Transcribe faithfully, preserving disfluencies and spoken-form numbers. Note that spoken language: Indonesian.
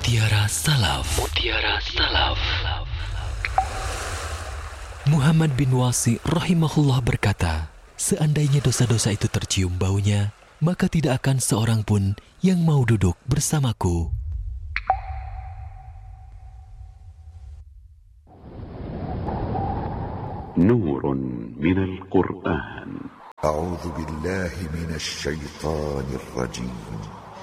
Mutiara Salaf. Mutiara Salaf. Muhammad bin Wasi rahimahullah berkata, seandainya dosa-dosa itu tercium baunya, maka tidak akan seorang pun yang mau duduk bersamaku. Nurun minal Qur'an. A'udzu billahi minasy syaithanir rajim.